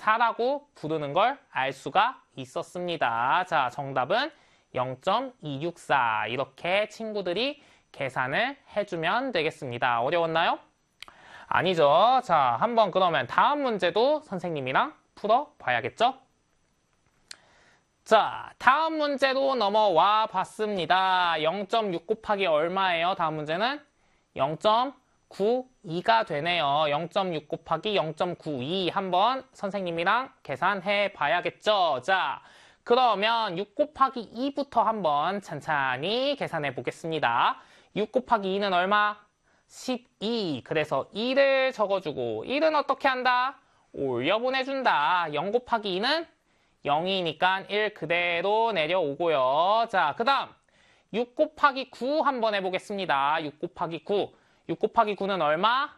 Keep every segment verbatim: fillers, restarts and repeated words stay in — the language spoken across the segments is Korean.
사라고 부르는 걸 알 수가 있었습니다. 자, 정답은 영 점 이육사. 이렇게 친구들이 계산을 해주면 되겠습니다. 어려웠나요? 아니죠. 자, 한번 그러면 다음 문제도 선생님이랑 풀어봐야겠죠? 자, 다음 문제로 넘어와 봤습니다. 영 점 육 곱하기 얼마예요? 다음 문제는 영 점 구이가 되네요. 영 점 육 곱하기 영 점 구이 한번 선생님이랑 계산해 봐야겠죠? 자, 그러면 육 곱하기 이부터 한번 찬찬히 계산해 보겠습니다. 육 곱하기 이는 얼마? 십이. 그래서 이를 적어주고 일은 어떻게 한다? 올려 보내준다. 영 곱하기 이는 영이니까 일 그대로 내려오고요. 자, 그 다음 육 곱하기 구 한번 해보겠습니다. 육 곱하기 구. 육 곱하기 구는 얼마?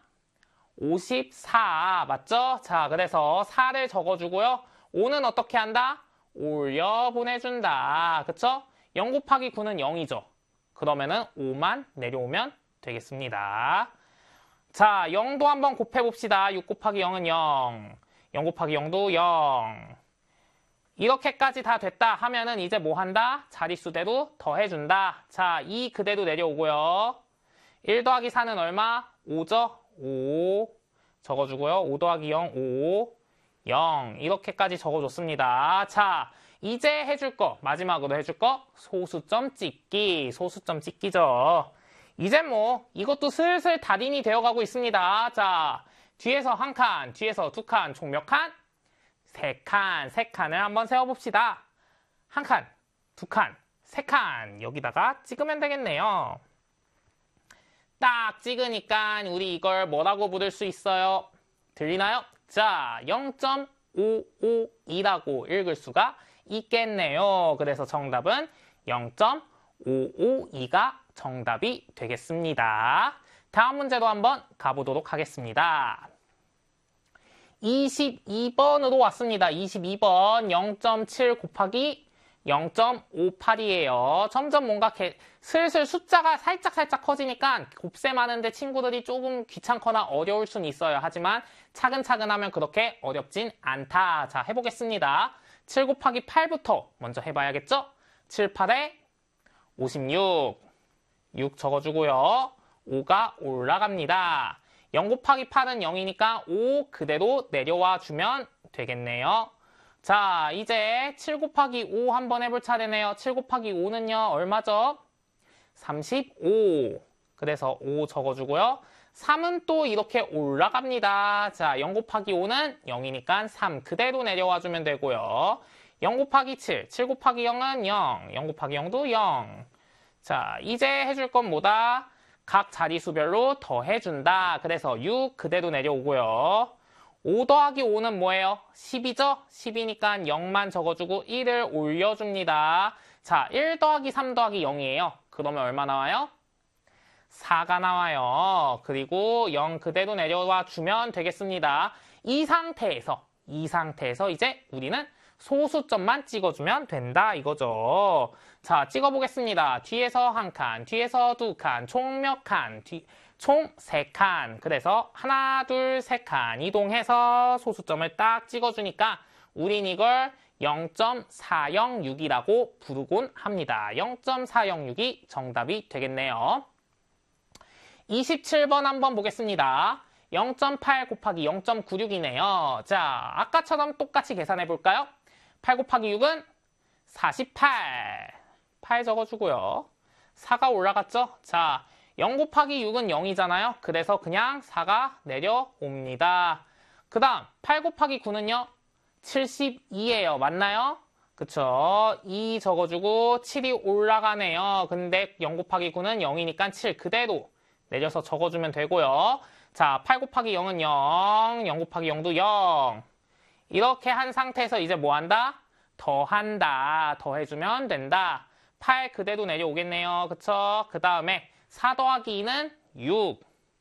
오십사. 맞죠? 자, 그래서 사를 적어주고요. 오는 어떻게 한다? 올려 보내준다. 그쵸? 영 곱하기 구는 영이죠. 그러면은 오만 내려오면 되겠습니다. 자, 영도 한번 곱해봅시다. 육 곱하기 영은 영. 영 곱하기 영도 영. 이렇게까지 다 됐다 하면은 이제 뭐 한다? 자릿수대로 더해준다. 자, 이 그대로 내려오고요. 일 더하기 사는 얼마? 오죠? 오. 적어주고요. 오 더하기 영, 오. 영. 이렇게까지 적어줬습니다. 자, 이제 해줄 거, 마지막으로 해줄 거, 소수점 찍기. 소수점 찍기죠. 이제 뭐, 이것도 슬슬 달인이 되어가고 있습니다. 자, 뒤에서 한 칸, 뒤에서 두 칸, 총 몇 칸? 세 칸, 세 칸을 한번 세워봅시다. 한 칸, 두 칸, 세 칸. 여기다가 찍으면 되겠네요. 딱 찍으니까 우리 이걸 뭐라고 부를 수 있어요? 들리나요? 자, 영 점 오오이라고 읽을 수가 있겠네요. 그래서 정답은 영 점 오오이가 정답이 되겠습니다. 다음 문제도 한번 가보도록 하겠습니다. 이십이 번으로 왔습니다. 이십이 번 영 점 칠 곱하기 영 점 오팔이에요. 점점 뭔가 개, 슬슬 숫자가 살짝살짝 커지니까 곱셈 하는데 친구들이 조금 귀찮거나 어려울 수는 있어요. 하지만 차근차근 하면 그렇게 어렵진 않다. 자, 해보겠습니다. 칠 곱하기 팔부터 먼저 해봐야겠죠? 칠, 팔에 오십육. 육 적어주고요. 오가 올라갑니다. 영 곱하기 팔은 영이니까 오 그대로 내려와 주면 되겠네요. 자, 이제 칠 곱하기 오 한번 해볼 차례네요. 칠 곱하기 오는요, 얼마죠? 삼십오. 그래서 오 적어주고요. 삼은 또 이렇게 올라갑니다. 자, 영 곱하기 오는 영이니까 삼 그대로 내려와 주면 되고요. 영 곱하기 칠, 칠 곱하기 영은 영, 영 곱하기 영도 영. 자, 이제 해줄 건 뭐다? 각 자리수별로 더해준다. 그래서 육 그대로 내려오고요. 오 더하기 오는 뭐예요? 십이죠? 십이니까 영만 적어주고 일을 올려줍니다. 자, 일 더하기 삼 더하기 영이에요. 그러면 얼마 나와요? 사가 나와요. 그리고 영 그대로 내려와 주면 되겠습니다. 이 상태에서, 이 상태에서 이제 우리는 소수점만 찍어주면 된다 이거죠. 자, 찍어보겠습니다. 뒤에서 한 칸, 뒤에서 두 칸, 총 몇 칸? 뒤, 총 세 칸. 그래서 하나, 둘, 세 칸 이동해서 소수점을 딱 찍어주니까 우린 이걸 영 점 사영육이라고 부르곤 합니다. 영 점 사영육이 정답이 되겠네요. 이십칠 번 한번 보겠습니다. 영 점 팔 곱하기 영 점 구육이네요. 자, 아까처럼 똑같이 계산해 볼까요? 팔 곱하기 육은 사십팔. 팔 적어주고요. 사가 올라갔죠? 자, 영 곱하기 육은 영이잖아요. 그래서 그냥 사가 내려옵니다. 그 다음 팔 곱하기 구는요. 칠십이예요. 맞나요? 그쵸? 이 적어주고 칠이 올라가네요. 근데 영 곱하기 구는 영이니까 칠 그대로 내려서 적어주면 되고요. 자, 팔 곱하기 영은 영, 영 곱하기 영도 영. 이렇게 한 상태에서 이제 뭐 한다? 더한다. 더해주면 된다. 팔 그대로 내려오겠네요. 그쵸? 그 다음에 사 더하기 이는 육.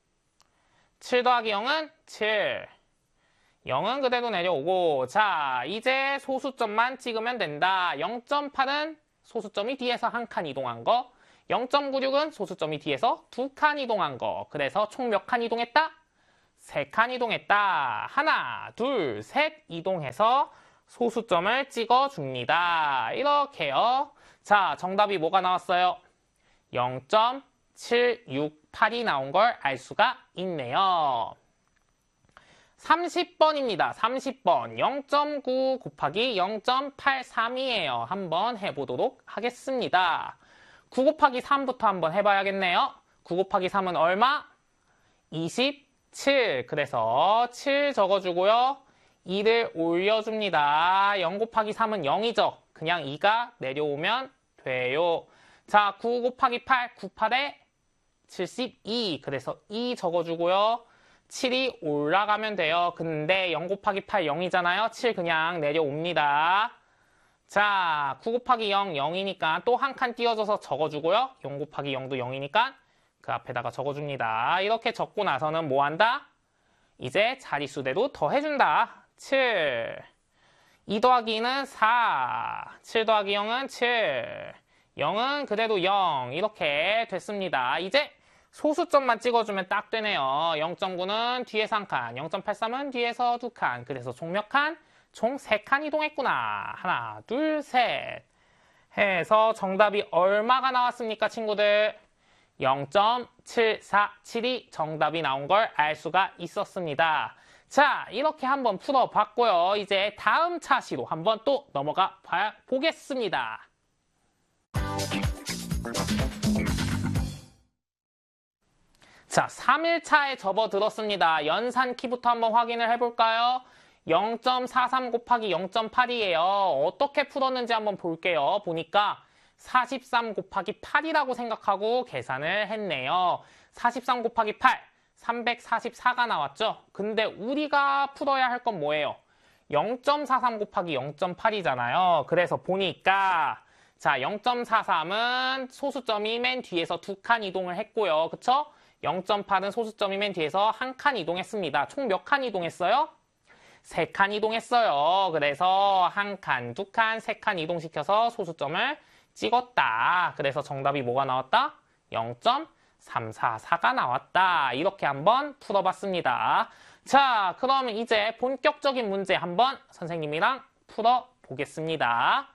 칠 더하기 영은 칠. 영은 그대로 내려오고. 자, 이제 소수점만 찍으면 된다. 영 점 팔은 소수점이 뒤에서 한 칸 이동한 거. 영 점 구육은 소수점이 뒤에서 두 칸 이동한 거. 그래서 총 몇 칸 이동했다? 세 칸 이동했다. 하나, 둘, 셋 이동해서 소수점을 찍어줍니다. 이렇게요. 자, 정답이 뭐가 나왔어요? 영 점 칠육팔이 나온 걸 알 수가 있네요. 삼십 번입니다. 삼십 번. 영 점 구 곱하기 영 점 팔삼이에요. 한번 해보도록 하겠습니다. 구 곱하기 삼부터 한번 해봐야겠네요. 구 곱하기 삼은 얼마? 이십칠. 그래서 칠 적어주고요. 이를 올려줍니다. 영 곱하기 삼은 영이죠. 그냥 이가 내려오면 돼요. 자, 구 곱하기 팔, 구, 팔에 칠십이. 그래서 이 적어주고요. 칠이 올라가면 돼요. 근데 영 곱하기 팔, 영이잖아요. 칠 그냥 내려옵니다. 자, 구 곱하기 영, 영이니까 또 한 칸 띄워줘서 적어주고요. 영 곱하기 영도 영이니까 그 앞에다가 적어줍니다. 이렇게 적고 나서는 뭐 한다? 이제 자릿수대로 더해준다. 칠. 이 더하기 이는 사. 칠 더하기 영은 칠. 영은 그대로 영. 이렇게 됐습니다. 이제 소수점만 찍어주면 딱 되네요. 영 점 구는 뒤에서 한 칸, 영 점 팔삼은 뒤에서 두 칸. 그래서 총 몇 칸? 총 세 칸 이동했구나. 하나, 둘, 셋. 해서 정답이 얼마가 나왔습니까, 친구들? 영 점 칠사칠이 정답이 나온 걸 알 수가 있었습니다. 자, 이렇게 한번 풀어봤고요. 이제 다음 차시로 한번 또 넘어가 봐, 보겠습니다. 자, 삼 일차에 접어들었습니다. 연산 키부터 한번 확인을 해볼까요? 영 점 사삼 곱하기 영 점 팔이에요. 어떻게 풀었는지 한번 볼게요. 보니까 사십삼 곱하기 팔이라고 생각하고 계산을 했네요. 사십삼 곱하기 팔, 삼백사십사가 나왔죠? 근데 우리가 풀어야 할 건 뭐예요? 영 점 사삼 곱하기 영 점 팔이잖아요. 그래서 보니까 자, 영 점 사삼은 소수점이 맨 뒤에서 두 칸 이동을 했고요. 그쵸? 영 점 팔은 소수점이 맨 뒤에서 한 칸 이동했습니다. 총 몇 칸 이동했어요? 세 칸 이동했어요. 그래서 한 칸, 두 칸, 세 칸 이동시켜서 소수점을 찍었다. 그래서 정답이 뭐가 나왔다? 영 점 삼사사가 나왔다. 이렇게 한번 풀어봤습니다. 자, 그럼 이제 본격적인 문제 한번 선생님이랑 풀어보겠습니다.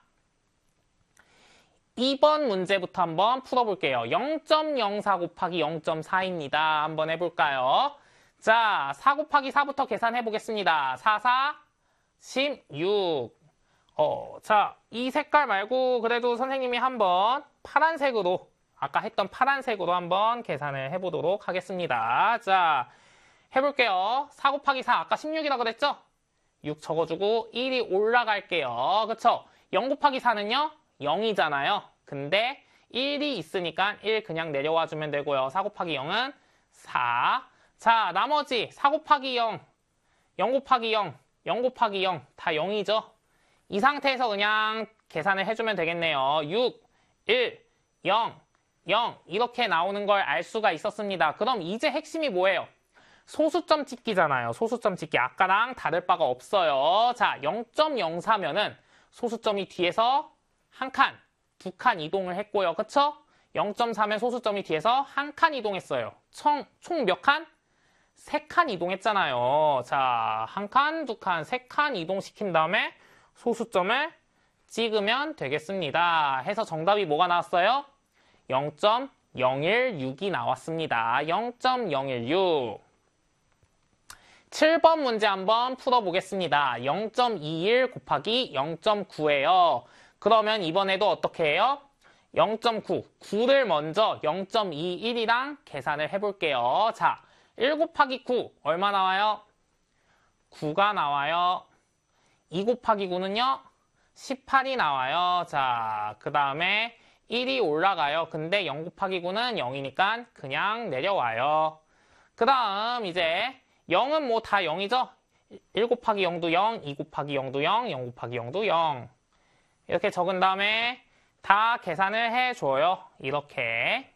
이 번 문제부터 한번 풀어볼게요. 영 점 영사 곱하기 영 점 사입니다. 한번 해볼까요? 자, 사 곱하기 사부터 계산해보겠습니다. 사, 사, 십육. 어, 자, 이 색깔 말고 그래도 선생님이 한번 파란색으로, 아까 했던 파란색으로 한번 계산을 해보도록 하겠습니다. 자, 해볼게요. 사 곱하기 사, 아까 십육이라고 그랬죠? 육 적어주고 일이 올라갈게요. 그쵸? 영 곱하기 사는요? 영이잖아요. 근데 일이 있으니까 일 그냥 내려와 주면 되고요. 사 곱하기 영은 사. 자, 나머지 사 곱하기 영, 영 곱하기 영, 영 곱하기 영 다 영이죠? 이 상태에서 그냥 계산을 해주면 되겠네요. 육, 일, 영, 영 이렇게 나오는 걸 알 수가 있었습니다. 그럼 이제 핵심이 뭐예요? 소수점 찍기잖아요. 소수점 찍기. 아까랑 다를 바가 없어요. 자, 영 점 영사면은 소수점이 뒤에서 한 칸, 두 칸 이동을 했고요. 그쵸? 영 점 사면 소수점이 뒤에서 한 칸 이동했어요. 총, 총 몇 칸? 세 칸 이동했잖아요. 자, 한 칸, 두 칸, 세 칸 이동시킨 다음에 소수점을 찍으면 되겠습니다. 해서 정답이 뭐가 나왔어요? 영 점 영일육이 나왔습니다. 영 점 영일육. 칠 번 문제 한번 풀어보겠습니다. 영 점 이일 곱하기 영 점 구예요. 그러면 이번에도 어떻게 해요? 영 점 구, 구를 먼저 영 점 이일이랑 계산을 해볼게요. 자, 일 곱하기 구 얼마 나와요? 구가 나와요. 이 곱하기 구는요? 십팔이 나와요. 자, 그 다음에 일이 올라가요. 근데 영 곱하기 구는 영이니까 그냥 내려와요. 그 다음 이제 영은 뭐 다 영이죠? 일 곱하기 영도 영, 이 곱하기 영도 영, 영 곱하기 영도 영. 이렇게 적은 다음에 다 계산을 해줘요. 이렇게.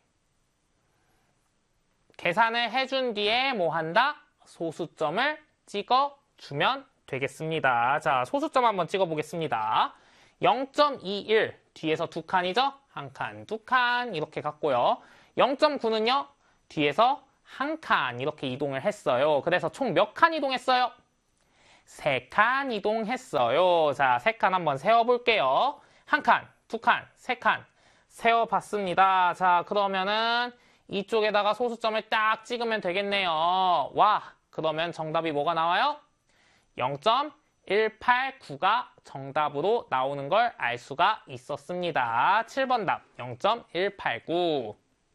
계산을 해준 뒤에 뭐 한다? 소수점을 찍어주면 되겠습니다. 자, 소수점 한번 찍어보겠습니다. 영 점 이일, 뒤에서 두 칸이죠? 한 칸, 두 칸 이렇게 갔고요. 영 점 구는요? 뒤에서 한 칸 이렇게 이동을 했어요. 그래서 총 몇 칸 이동했어요? 세 칸 이동했어요. 자, 세 칸 한번 세어볼게요. 한 칸, 두 칸, 세 칸 세어봤습니다. 자, 그러면은 이쪽에다가 소수점을 딱 찍으면 되겠네요. 와, 그러면 정답이 뭐가 나와요? 영 점 일팔구가 정답으로 나오는 걸 알 수가 있었습니다. 칠 번 답 영 점 일팔구.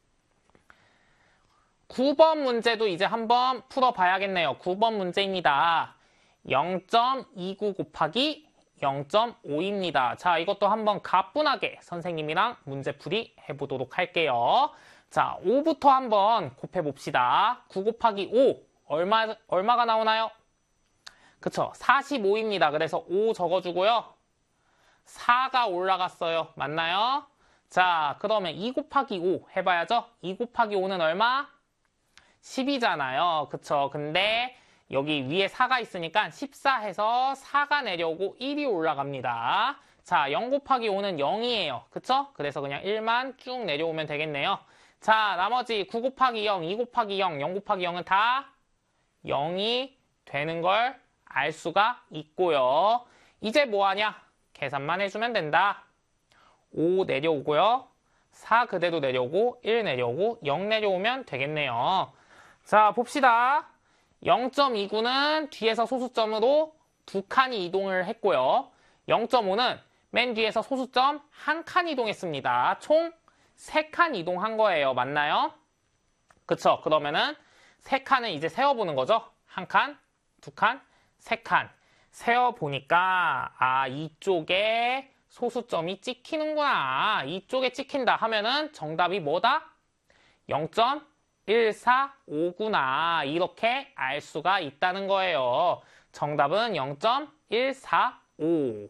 구 번 문제도 이제 한번 풀어봐야겠네요. 구 번 문제입니다. 영 점 이구 곱하기 영 점 오입니다. 자, 이것도 한번 가뿐하게 선생님이랑 문제풀이 해보도록 할게요. 자, 오부터 한번 곱해봅시다. 구 곱하기 오, 얼마, 얼마가 나오나요? 그쵸, 사십오입니다. 그래서 오 적어주고요. 사가 올라갔어요. 맞나요? 자, 그러면 이 곱하기 오 해봐야죠. 이 곱하기 오는 얼마? 십이잖아요. 그쵸, 근데 여기 위에 사가 있으니까 십사 해서 사가 내려오고 일이 올라갑니다. 자, 영 곱하기 오는 영이에요. 그쵸? 그래서 그냥 일만 쭉 내려오면 되겠네요. 자, 나머지 구 곱하기 영, 이 곱하기 영, 영 곱하기 영은 다 영이 되는 걸 알 수가 있고요. 이제 뭐하냐? 계산만 해주면 된다. 오 내려오고요. 사 그대로 내려오고 일 내려오고 영 내려오면 되겠네요. 자, 봅시다. 영 점 이구는 뒤에서 소수점으로 두 칸이 이동을 했고요. 영 점 오는 맨 뒤에서 소수점 한 칸 이동했습니다. 총 세 칸 이동한 거예요. 맞나요? 그쵸? 그러면은 세 칸을 이제 세어보는 거죠. 한 칸, 두 칸, 세 칸. 세어보니까 아, 이쪽에 소수점이 찍히는구나. 이쪽에 찍힌다 하면은 정답이 뭐다? 영 점 일사오구나. 이렇게 알 수가 있다는 거예요. 정답은 영 점 일사오.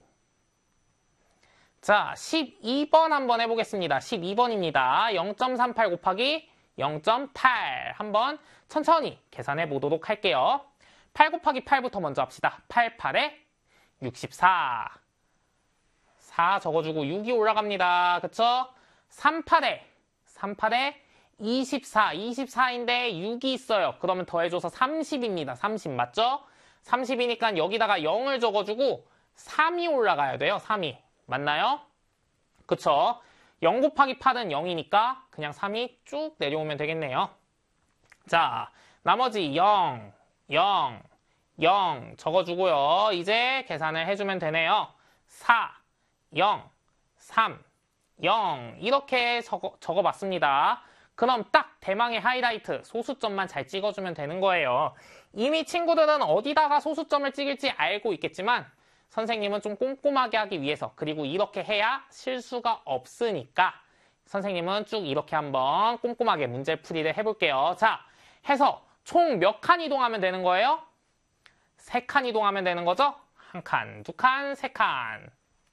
자, 십이 번 한번 해보겠습니다. 십이 번입니다. 영 점 삼팔 곱하기 영 점 팔. 한번 천천히 계산해 보도록 할게요. 팔 곱하기 팔부터 먼저 합시다. 팔, 팔에 육십사. 사 적어주고 육이 올라갑니다. 그쵸? 삼, 팔에, 삼, 팔에 이십사. 이십사인데 육이 있어요. 그러면 더해줘서 삼십입니다. 삼십 맞죠? 삼십이니까 여기다가 영을 적어주고 삼이 올라가야 돼요. 삼이. 맞나요? 그쵸? 영 곱하기 팔은 영이니까 그냥 삼이 쭉 내려오면 되겠네요. 자, 나머지 영, 영, 영 적어주고요. 이제 계산을 해주면 되네요. 사, 영, 삼, 영 이렇게 적어, 적어봤습니다. 그럼 딱 대망의 하이라이트 소수점만 잘 찍어주면 되는 거예요. 이미 친구들은 어디다가 소수점을 찍을지 알고 있겠지만 선생님은 좀 꼼꼼하게 하기 위해서 그리고 이렇게 해야 실수가 없으니까 선생님은 쭉 이렇게 한번 꼼꼼하게 문제풀이를 해볼게요. 자, 해서 총 몇 칸 이동하면 되는 거예요? 세 칸 이동하면 되는 거죠? 한 칸, 두 칸, 세 칸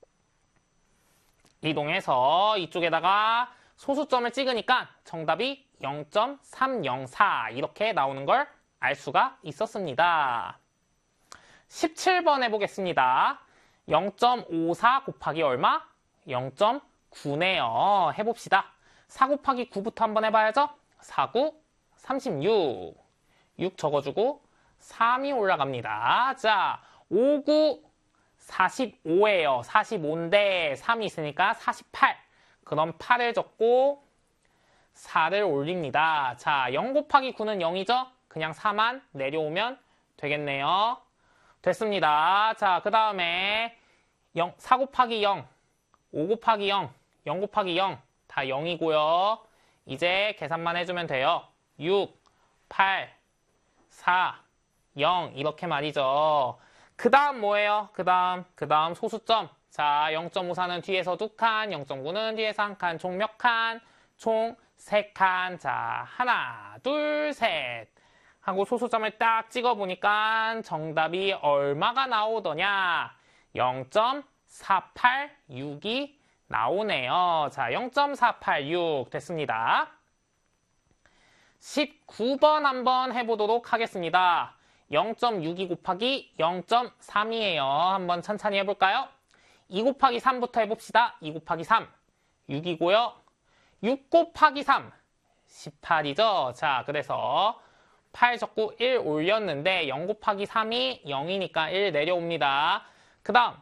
이동해서 이쪽에다가 소수점을 찍으니까 정답이 영 점 삼영사 이렇게 나오는 걸 알 수가 있었습니다. 십칠 번 해보겠습니다. 영 점 오사 곱하기 얼마? 영 점 구네요. 해봅시다. 사 곱하기 구부터 한번 해봐야죠. 사, 구, 삼십육. 육 적어주고 삼이 올라갑니다. 자, 오, 구, 사십오예요. 사십오인데 삼이 있으니까 사십팔. 그럼 팔을 적고 사를 올립니다. 자, 영 곱하기 구는 영이죠? 그냥 사만 내려오면 되겠네요. 됐습니다. 자, 그 다음에 사 곱하기 영, 오 곱하기 영, 영 곱하기 영 다 영이고요. 이제 계산만 해주면 돼요. 육, 팔, 사, 영 이렇게 말이죠. 그 다음 뭐예요? 그 다음, 그 다음 소수점. 자, 영 점 오사는 뒤에서 두 칸, 영 점 구는 뒤에서 한 칸, 총 몇 칸? 총 세 칸. 자, 하나, 둘, 셋. 하고 소수점을 딱 찍어보니까 정답이 얼마가 나오더냐? 영 점 사팔육이 나오네요. 자, 영 점 사팔육 됐습니다. 십구 번 한번 해보도록 하겠습니다. 영 점 육이 곱하기 영 점 삼이에요. 한번 천천히 해볼까요? 이 곱하기 삼부터 해봅시다. 이 곱하기 삼, 육이고요. 육 곱하기 삼, 십팔이죠. 자, 그래서 팔 적고 일 올렸는데 영 곱하기 삼이 영이니까 일 내려옵니다. 그 다음